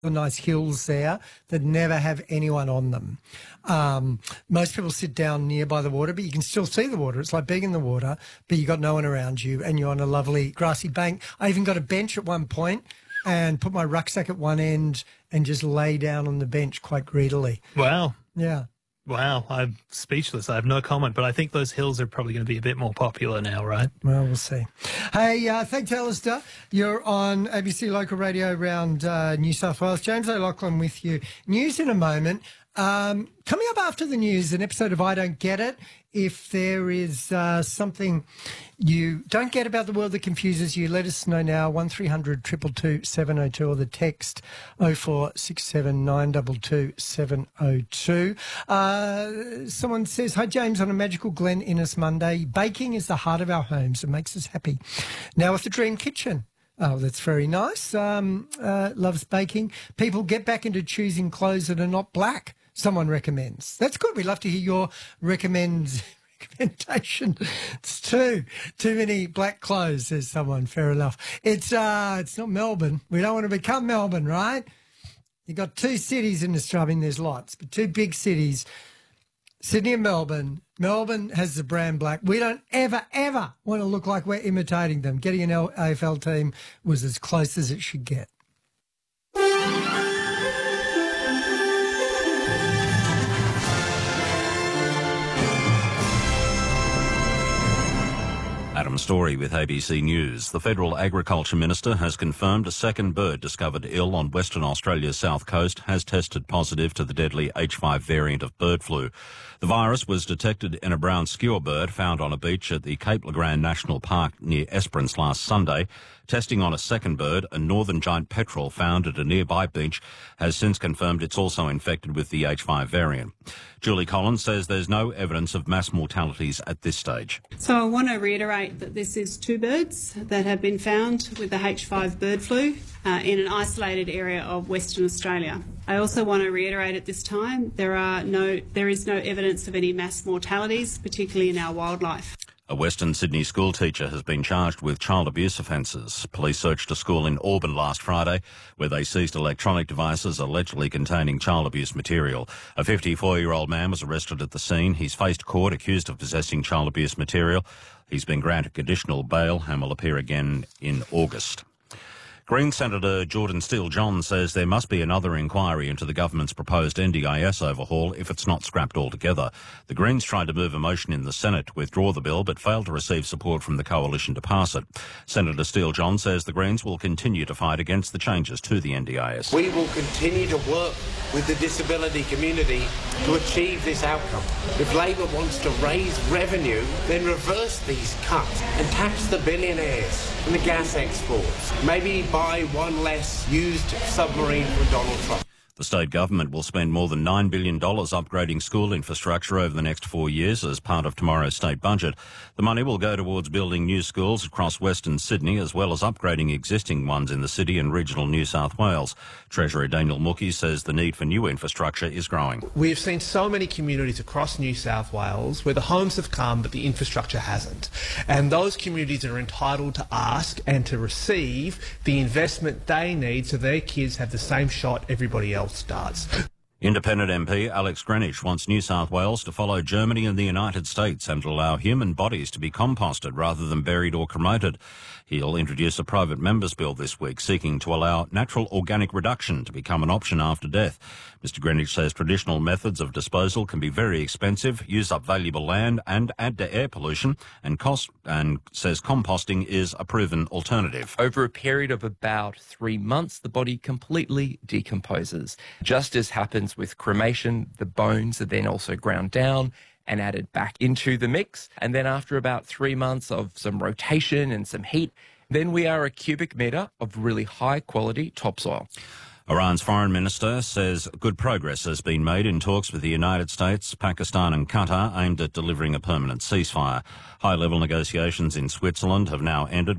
the nice hills there that never have anyone on them. Most people sit down near by the water, but you can still see the water. It's like being in the water, but you got no one around you and you're on a lovely grassy bank. I even got a bench at one point and put my rucksack at one end and just lay down on the bench quite greedily. Wow. Yeah. Wow, I'm speechless. I have no comment, but I think those hills are probably going to be a bit more popular now, right? Well, we'll see. Hey, thanks, Alistair. You're on ABC Local Radio around New South Wales. James O'Loughlin with you. News in a moment. Coming up after the news, an episode of I Don't Get It. If there is something you don't get about the world that confuses you, let us know now, 1300 222 702 or the text 0467 922 702. Someone says, hi James, on a magical Glen Innes Monday, baking is the heart of our homes. It makes us happy. Now with the Dream Kitchen. Oh, that's very nice. Loves baking. People get back into choosing clothes that are not black. Someone recommends. That's good. We'd love to hear your recommendation. It's too many black clothes, says someone. Fair enough. It's not Melbourne. We don't want to become Melbourne, right? You've got two cities in Australia. I mean, there's lots, but two big cities, Sydney and Melbourne. Melbourne has the brand black. We don't ever want to look like we're imitating them. Getting an AFL team was as close as it should get. Adam Story with ABC News. The Federal Agriculture Minister has confirmed a second bird discovered ill on Western Australia's south coast has tested positive to the deadly H5 variant of bird flu. The virus was detected in a brown skewer bird found on a beach at the Cape Le-Grand National Park near Esperance last Sunday. Testing on a second bird, a northern giant petrel found at a nearby beach, has since confirmed it's also infected with the H5 variant. Julie Collins says there's no evidence of mass mortalities at this stage. So I want to reiterate that this is two birds that have been found with the H5 bird flu in an isolated area of Western Australia. I also want to reiterate at this time there is no evidence of any mass mortalities, particularly in our wildlife. A Western Sydney school teacher has been charged with child abuse offences. Police searched a school in Auburn last Friday where they seized electronic devices allegedly containing child abuse material. A 54-year-old man was arrested at the scene. He's faced court accused of possessing child abuse material. He's been granted conditional bail and will appear again in August. Green Senator Jordan Steele-John says there must be another inquiry into the government's proposed NDIS overhaul if it's not scrapped altogether. The Greens tried to move a motion in the Senate to withdraw the bill but failed to receive support from the coalition to pass it. Senator Steele-John says the Greens will continue to fight against the changes to the NDIS. We will continue to work with the disability community to achieve this outcome. If Labor wants to raise revenue, then reverse these cuts and tax the billionaires and the gas exports. Maybe buy one less used submarine from Donald Trump. The state government will spend more than $9 billion upgrading school infrastructure over the next 4 years as part of tomorrow's state budget. The money will go towards building new schools across Western Sydney as well as upgrading existing ones in the city and regional New South Wales. Treasurer Daniel Mookie says the need for new infrastructure is growing. We've seen so many communities across New South Wales where the homes have come but the infrastructure hasn't. And those communities are entitled to ask and to receive the investment they need so their kids have the same shot everybody else starts. Independent MP Alex Greenwich wants New South Wales to follow Germany and the United States and allow human bodies to be composted rather than buried or cremated. He'll introduce a private member's bill this week seeking to allow natural organic reduction to become an option after death. Mr Greenwich says traditional methods of disposal can be very expensive, use up valuable land and add to air pollution, and says composting is a proven alternative. Over a period of about 3 months, the body completely decomposes. Just as happens with cremation, the bones are then also ground down and added back into the mix. And then after about 3 months of some rotation and some heat, then we are a cubic metre of really high quality topsoil. Iran's foreign minister says good progress has been made in talks with the United States, Pakistan and Qatar aimed at delivering a permanent ceasefire. High-level negotiations in Switzerland have now ended